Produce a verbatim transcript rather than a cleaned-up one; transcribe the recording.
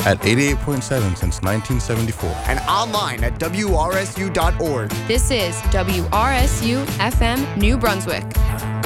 At eighty-eight point seven since nineteen seventy-four. And online at W R S U dot org. This is W R S U F M New Brunswick.